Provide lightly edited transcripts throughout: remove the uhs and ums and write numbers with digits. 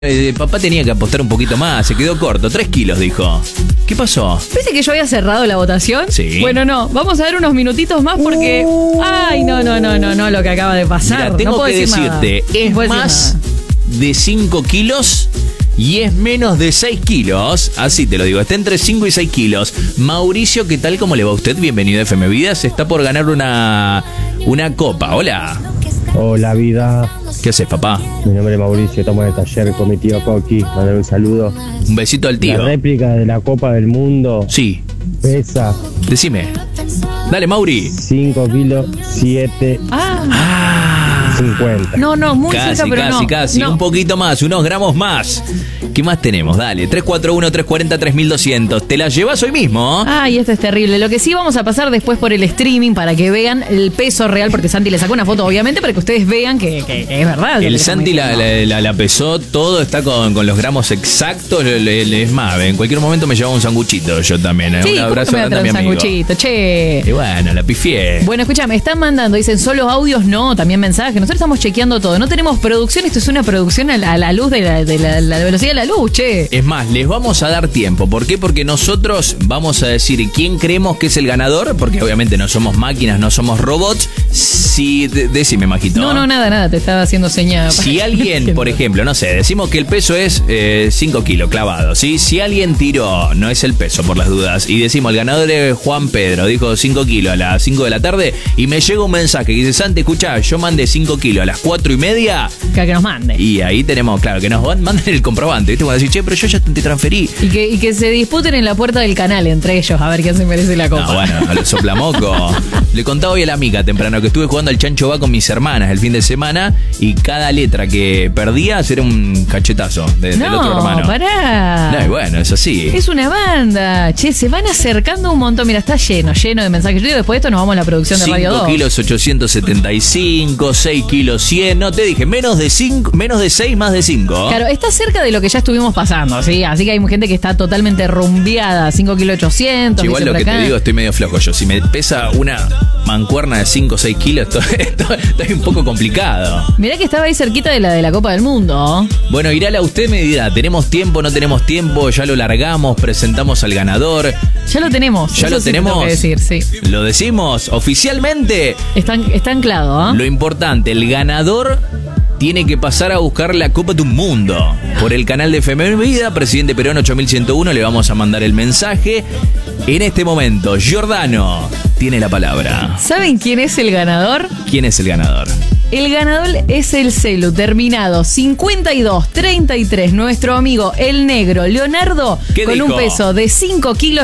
Papá tenía que apostar un poquito más, se quedó corto, 3 kilos dijo. ¿Qué pasó? ¿Viste que yo había cerrado la votación? Sí. Bueno, no, vamos a dar unos minutitos más porque... Ay, no, lo que acaba de pasar. Mira, tengo no puedo que decir decirte, nada. es No puedo más decir de 5 kilos y es menos de 6 kilos. Así te lo digo, está entre 5 y 6 kilos. Mauricio, ¿qué tal? ¿Cómo le va a usted? Bienvenido a FM Vidas. Está por ganar una copa. Hola. Hola vida, ¿Qué haces, papá? mi nombre es Mauricio, estamos en el taller con mi tío Coqui, mandar un saludo. Un besito al tío. La réplica de la Copa del Mundo Sí, pesa decime. Dale, Mauri. 5 kilos 7 50. No, muy cerca, pero Casi. no. Un poquito más, unos gramos más. ¿Qué más tenemos? Dale, 341-340-3200. ¿Te la llevas hoy mismo? Ay, esto es terrible. Lo que sí vamos a pasar después por el streaming para que vean el peso real, porque Santi le sacó una foto, obviamente, para que ustedes vean que es verdad. El Santi la pesó, todo está con los gramos exactos. Es más, en cualquier momento me llevaba un sanguchito yo también. Sí, Un abrazo me grande a mi un amigo. sanguchito, che. Y bueno, la pifié. Bueno, escucha, me están mandando, dicen solo audios, no, también mensajes. Nosotros estamos chequeando todo. No tenemos producción, esto es una producción a la luz de la velocidad de la luz, che. Es más, les vamos a dar tiempo. ¿Por qué? Porque nosotros vamos a decir quién creemos que es el ganador, porque obviamente no somos máquinas, no somos robots. Si, decime, Majito. No, nada, te estaba haciendo señal. Si alguien, por ejemplo, no sé, decimos que el peso es 5 kilos clavado, ¿sí? Si alguien tiró, no es el peso por las dudas, y decimos el ganador es Juan Pedro, dijo 5 kilos a las 5 de la tarde, y me llega un mensaje que dice, Santi, escuchá, yo mandé 5 kilos a las 4:30. Que nos mande. Y ahí tenemos, claro, que nos manden el comprobante, ¿viste? Cuando decís, che, pero yo ya te transferí. Y que se disputen en la puerta del canal entre ellos, a ver quién se merece la copa. No, bueno, a lo soplamoco. Le contaba hoy a la amiga temprano que estuve jugando al chancho va con mis hermanas el fin de semana y cada letra que perdías era un cachetazo del otro hermano. Pará. No, y bueno, es así. Es una banda. Che, se van acercando un montón. Mira, está lleno de mensajes. Yo digo, después de esto nos vamos a la producción de Radio 2. 5 kilos 875, 6 kilos 100. No, te dije, menos de 6, más de 5. Claro, está cerca de lo que ya estuvimos pasando, ¿sí? Así que hay gente que está totalmente rumbeada. 5 kilos 800. Igual lo que te digo, estoy medio flojo yo. Si me pesa una mancuerna de 5 o 6 kilos, estoy un poco complicado. Mirá que estaba ahí cerquita de la Copa del Mundo. Bueno, Irala, usted me dirá, ¿tenemos tiempo, no tenemos tiempo? ¿Ya lo largamos? ¿Presentamos al ganador? Ya lo tenemos. ¿Ya Eso lo sí tenemos? tengo que decir, sí. ¿Lo decimos oficialmente? Está anclado, ¿eh? Lo importante, el ganador tiene que pasar a buscar la Copa del Mundo. Por el canal de FM Vida, Presidente Perón 8101, le vamos a mandar el mensaje. En este momento, Giordano tiene la palabra. ¿Saben quién es el ganador? ¿Quién es el ganador? El ganador es el celu terminado 5233, nuestro amigo el negro Leonardo, ¿Qué con dijo? un peso de 5 kilos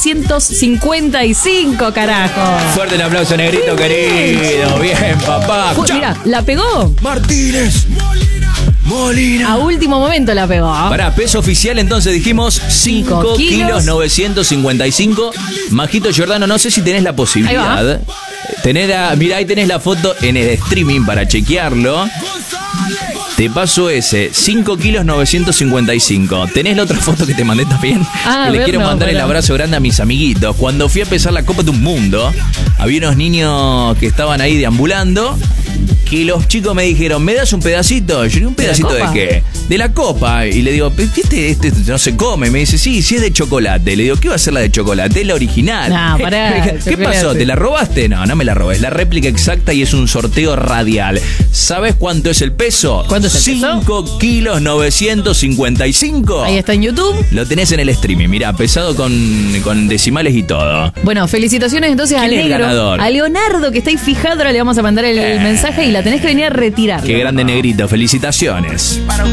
955, carajo. Fuerte el aplauso, negrito querido. Bien, papá. Mira, la pegó. Martínez. Molina. A último momento la pegó. Para peso oficial, entonces dijimos 5 kilos 955. Majito Giordano, no sé si tenés la posibilidad. Mirá, ahí tenés la foto en el streaming para chequearlo. Te paso ese, 5 kilos 955. ¿Tenés la otra foto que te mandé también? Le quiero mandar el abrazo grande a mis amiguitos. Cuando fui a pesar la Copa del Mundo, había unos niños que estaban ahí deambulando, que los chicos me dijeron, ¿me das un pedacito? Yo digo, ¿un pedacito de qué? De la copa. Y le digo, este no se come. Me dice, sí, es de chocolate. Le digo, ¿qué va a ser la de chocolate? Es la original. No, pará. ¿Qué pasó? ¿Te la robaste? No me la robé. Es la réplica exacta y es un sorteo radial. ¿Sabes cuánto es el peso? ¿Cuánto es el peso? 5 kilos 955. Ahí está en YouTube. Lo tenés en el streaming. Mirá, pesado con decimales y todo. Bueno, felicitaciones entonces al ¿Quién es el negro. ganador? A Leonardo, que está ahí fijado. Ahora le vamos a mandar el mensaje y la tenés que venir a retirar. Qué grande negrito. Felicitaciones.